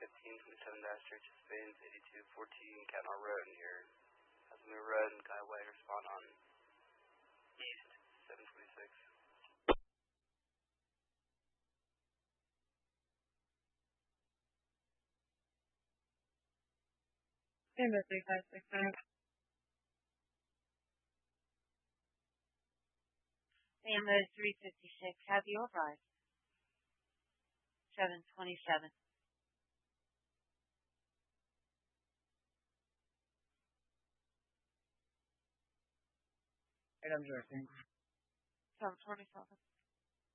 1527 Spain's 8214 Catnall Road near Haslemere Road and Guy White respond on East 726. Amber 3569. Amber 356, have you arrived? 727. I'm Justin. 727.